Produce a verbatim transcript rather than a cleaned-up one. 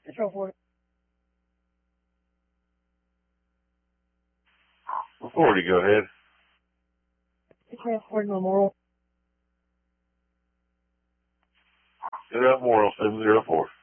Control forty. forty, go ahead. Control forty Memorial. Get up, Memorial seven zero four.